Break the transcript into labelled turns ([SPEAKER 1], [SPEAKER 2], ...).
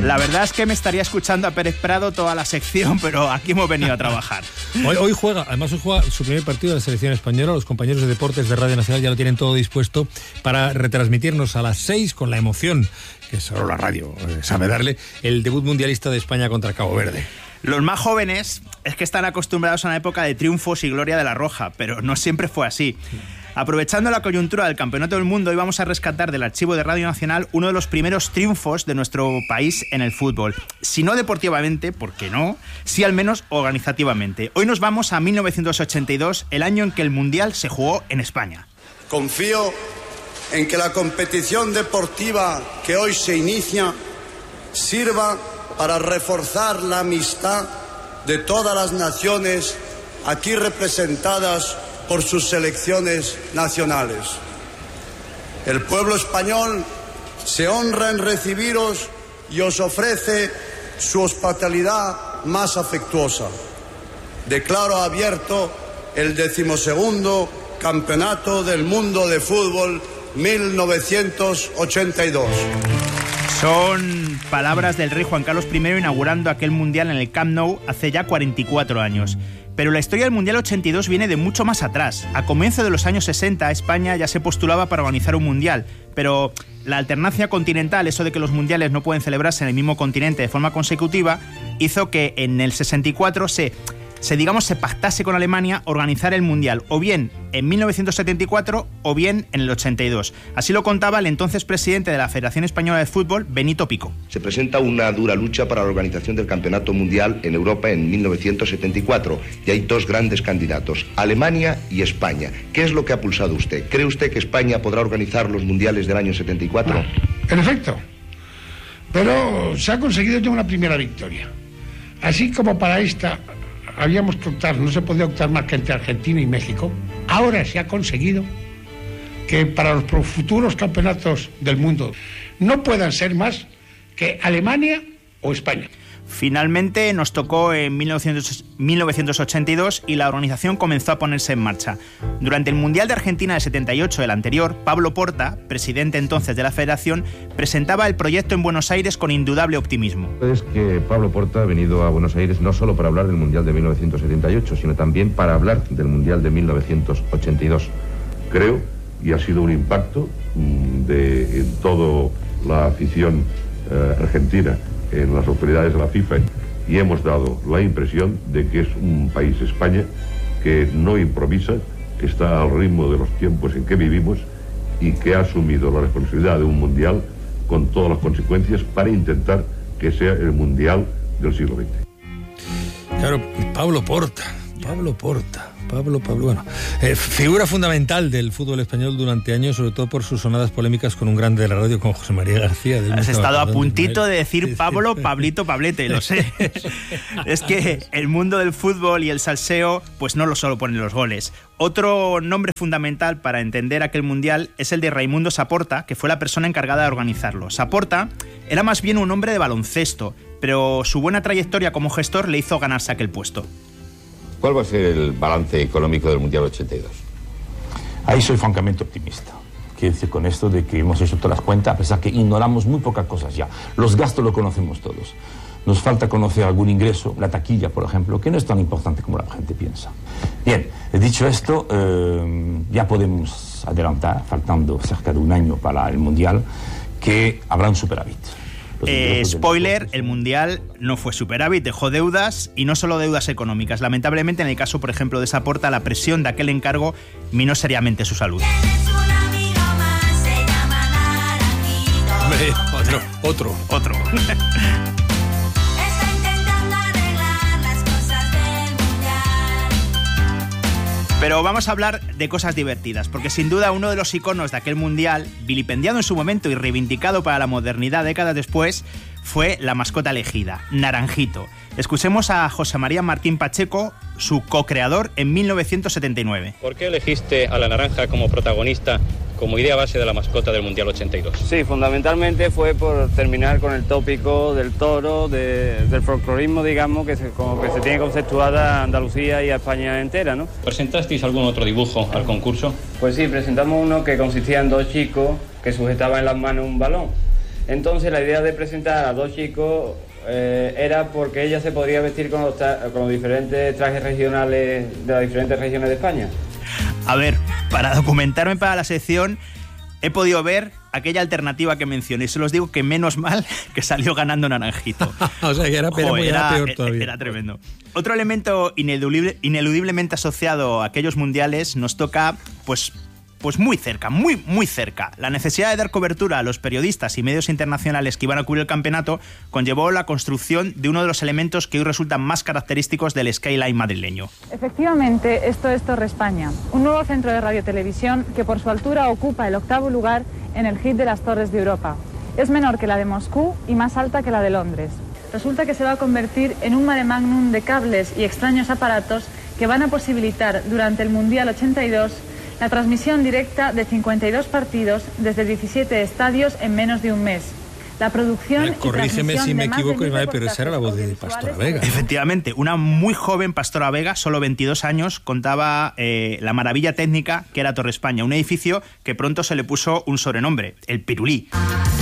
[SPEAKER 1] La verdad es que me estaría escuchando a Pérez Prado toda la sección, pero aquí hemos venido a trabajar.
[SPEAKER 2] Hoy juega su primer partido de la selección española. Los compañeros de deportes de Radio Nacional ya lo tienen todo dispuesto para retransmitirnos a las 6 con la emoción que solo la radio sabe darle, el debut mundialista de España contra Cabo Verde.
[SPEAKER 1] Los más jóvenes es que están acostumbrados a una época de triunfos y gloria de la Roja, pero no siempre fue así. Aprovechando la coyuntura del Campeonato del Mundo, hoy vamos a rescatar del archivo de Radio Nacional uno de los primeros triunfos de nuestro país en el fútbol. Si no deportivamente, ¿por qué no? Sí, al menos organizativamente. Hoy nos vamos a 1982, el año en que el Mundial se jugó en España.
[SPEAKER 3] Confío en que la competición deportiva que hoy se inicia sirva para reforzar la amistad de todas las naciones aquí representadas por sus selecciones nacionales. El pueblo español se honra en recibiros y os ofrece su hospitalidad más afectuosa. Declaro abierto el 12º Campeonato del Mundo de Fútbol 1982.
[SPEAKER 1] Son palabras del rey Juan Carlos I inaugurando aquel Mundial en el Camp Nou hace ya 44 años. Pero la historia del Mundial 82 viene de mucho más atrás. A comienzos de los años 60, España ya se postulaba para organizar un Mundial, pero la alternancia continental, eso de que los mundiales no pueden celebrarse en el mismo continente de forma consecutiva, hizo que en el 64 se pactase con Alemania organizar el Mundial, o bien en 1974 o bien en el 82. Así lo contaba el entonces presidente de la Federación Española de Fútbol, Benito Pico.
[SPEAKER 4] Se presenta una dura lucha para la organización del Campeonato Mundial en Europa en 1974 y hay dos grandes candidatos, Alemania y España. ¿Qué es lo que ha pulsado usted? ¿Cree usted que España podrá organizar los mundiales del año 74?
[SPEAKER 5] En efecto, pero se ha conseguido ya una primera victoria. Así como para esta habíamos que optar, no se podía optar más que entre Argentina y México. Ahora se ha conseguido que para los futuros campeonatos del mundo no puedan ser más que Alemania o España.
[SPEAKER 1] Finalmente nos tocó en 1982 y la organización comenzó a ponerse en marcha. Durante el Mundial de Argentina de 78, el anterior, Pablo Porta, presidente entonces de la Federación, presentaba el proyecto en Buenos Aires con indudable optimismo.
[SPEAKER 6] Es que Pablo Porta ha venido a Buenos Aires no solo para hablar del Mundial de 1978, sino también para hablar del Mundial de 1982. Creo, y ha sido un impacto de toda la afición argentina, en las autoridades de la FIFA, y hemos dado la impresión de que es un país, España, que no improvisa, que está al ritmo de los tiempos en que vivimos y que ha asumido la responsabilidad de un mundial con todas las consecuencias para intentar que sea el mundial del siglo XX.
[SPEAKER 2] Claro, Pablo Porta, bueno, figura fundamental del fútbol español durante años, sobre todo por sus sonadas polémicas con un grande de la radio, con José María García.
[SPEAKER 1] Has estado a puntito de decir Pablo, Pablito, Pablete, lo sé. Es que el mundo del fútbol y el salseo, pues no lo solo ponen los goles. Otro nombre fundamental para entender aquel mundial es el de Raimundo Saporta, que fue la persona encargada de organizarlo. Saporta era más bien un hombre de baloncesto, pero su buena trayectoria como gestor le hizo ganarse aquel puesto.
[SPEAKER 7] ¿Cuál va a ser el balance económico del Mundial 82?
[SPEAKER 8] Ahí soy francamente optimista. Quiero decir con esto de que hemos hecho todas las cuentas, a pesar que ignoramos muy pocas cosas ya. Los gastos lo conocemos todos. Nos falta conocer algún ingreso, la taquilla, por ejemplo, que no es tan importante como la gente piensa. Bien, dicho esto, ya podemos adelantar, faltando cerca de un año para el Mundial, que habrá un superávit.
[SPEAKER 1] Spoiler, el Mundial no fue superávit, dejó deudas, y no solo deudas económicas. Lamentablemente, en el caso, por ejemplo, de Saporta, la presión de aquel encargo minó seriamente su salud.
[SPEAKER 2] Otro.
[SPEAKER 1] Pero vamos a hablar de cosas divertidas, porque sin duda uno de los iconos de aquel mundial, vilipendiado en su momento y reivindicado para la modernidad décadas después, fue la mascota elegida, Naranjito. Escuchemos a José María Martín Pacheco, su co-creador en 1979.
[SPEAKER 9] ¿Por qué elegiste a la naranja como protagonista, como idea base de la mascota del Mundial 82?
[SPEAKER 10] Sí, fundamentalmente fue por terminar con el tópico del toro, del folclorismo, digamos, como que se tiene conceptuada a Andalucía y a España entera, ¿no?
[SPEAKER 9] ¿Presentasteis algún otro dibujo al concurso?
[SPEAKER 10] Pues sí, presentamos uno que consistía en dos chicos que sujetaban en las manos un balón. Entonces la idea de presentar a dos chicos era porque ella se podría vestir con los diferentes trajes regionales de las diferentes regiones de España.
[SPEAKER 1] A ver, para documentarme para la sección he podido ver aquella alternativa que mencioné. Se los digo que menos mal que salió ganando Naranjito.
[SPEAKER 2] O sea, que era peor todavía.
[SPEAKER 1] Era tremendo. Otro elemento ineludiblemente asociado a aquellos mundiales nos toca, pues muy cerca, muy cerca. La necesidad de dar cobertura a los periodistas y medios internacionales que iban a cubrir el campeonato conllevó la construcción de uno de los elementos que hoy resultan más característicos del skyline madrileño.
[SPEAKER 11] Efectivamente, esto es Torre España, un nuevo centro de radiotelevisión que por su altura ocupa el 8º lugar en el hit de las torres de Europa. Es menor que la de Moscú y más alta que la de Londres. Resulta que se va a convertir en un mare magnum de cables y extraños aparatos que van a posibilitar durante el Mundial 82 la transmisión directa de 52 partidos desde 17 estadios en menos de un mes. La producción
[SPEAKER 2] corrígeme si me equivoco, Ismael, pero esa era la voz de Pastora Vega.
[SPEAKER 1] Efectivamente, una muy joven Pastora Vega, solo 22 años, contaba la maravilla técnica que era Torre España, un edificio que pronto se le puso un sobrenombre, el Pirulí.